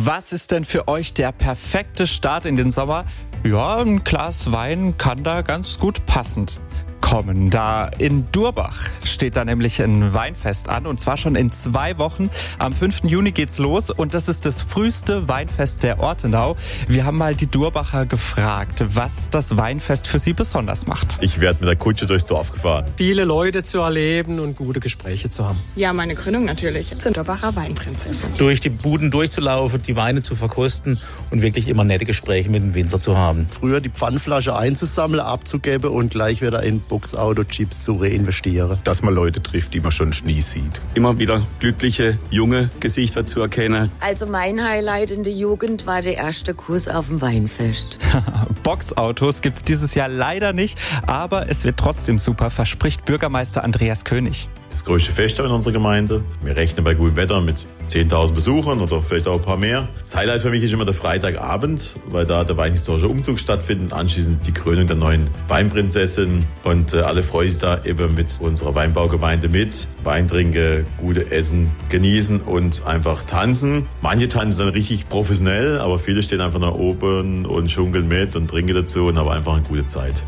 Was ist denn für euch der perfekte Start in den Sommer? Ja, ein Glas Wein kann da ganz gut passend kommen. Da in Durbach steht da nämlich ein Weinfest an, und zwar schon in 2 Wochen. Am 5. Juni geht's los und das ist das früheste Weinfest der Ortenau. Wir haben mal die Durbacher gefragt, was das Weinfest für sie besonders macht. Ich werde mit der Kutsche durchs Dorf gefahren. Viele Leute zu erleben und gute Gespräche zu haben. Ja, meine Krönung natürlich. Zur Durbacher Weinprinzessin. Durch die Buden durchzulaufen, die Weine zu verkosten und wirklich immer nette Gespräche mit dem Winzer zu haben. Früher die Pfandflasche einzusammeln, abzugeben und gleich wieder in Boxauto-Chips zu reinvestieren. Dass man Leute trifft, die man schon nie sieht. Immer wieder glückliche, junge Gesichter zu erkennen. Also mein Highlight in der Jugend war der erste Kurs auf dem Weinfest. Boxautos gibt's dieses Jahr leider nicht, aber es wird trotzdem super, verspricht Bürgermeister Andreas König. Das größte Fest in unserer Gemeinde. Wir rechnen bei gutem Wetter mit 10.000 Besuchern oder vielleicht auch ein paar mehr. Das Highlight für mich ist immer der Freitagabend, weil da der weinhistorische Umzug stattfindet. Anschließend die Krönung der neuen Weinprinzessin. Und alle freuen sich da eben mit unserer Weinbaugemeinde mit. Wein trinken, gute Essen genießen und einfach tanzen. Manche tanzen dann richtig professionell, aber viele stehen einfach nach oben und schunkeln mit und trinken dazu und haben einfach eine gute Zeit.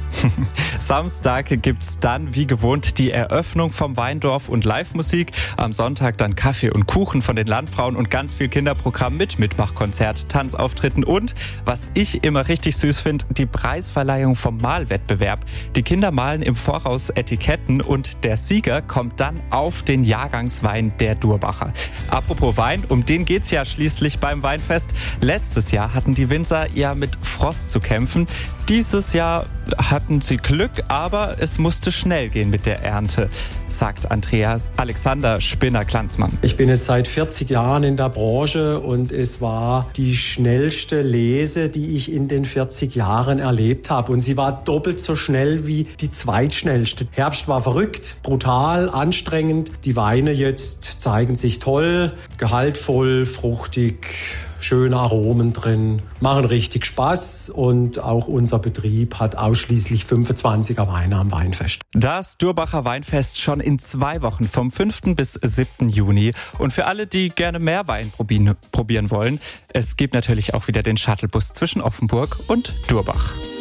Samstag gibt's dann wie gewohnt die Eröffnung vom Weindorf und Live-Musik. Am Sonntag dann Kaffee und Kuchen von den Landfrauen und ganz viel Kinderprogramm mit Mitmachkonzert, Tanzauftritten und, was ich immer richtig süß finde, die Preisverleihung vom Malwettbewerb. Die Kinder malen im Voraus Etiketten und der Sieger kommt dann auf den Jahrgangswein der Durbacher. Apropos Wein, um den geht's ja schließlich beim Weinfest. Letztes Jahr hatten die Winzer ja mit Frost zu kämpfen. Dieses Jahr hatten sie Glück, aber es musste schnell gehen mit der Ernte, sagt Alexander Spinner-Klanzmann. Ich bin jetzt seit 40 Jahren in der Branche und es war die schnellste Lese, die ich in den 40 Jahren erlebt habe. Und sie war doppelt so schnell wie die zweitschnellste. Herbst war verrückt, brutal, anstrengend. Die Weine jetzt zeigen sich toll, gehaltvoll, fruchtig, schöne Aromen drin, machen richtig Spaß und auch unser Betrieb hat ausschließlich 25er Weine am Weinfest. Das Durbacher Weinfest schon in 2 Wochen, vom 5. bis 7. Juni. Und für alle, die gerne mehr Wein probieren wollen, es gibt natürlich auch wieder den Shuttlebus zwischen Offenburg und Durbach.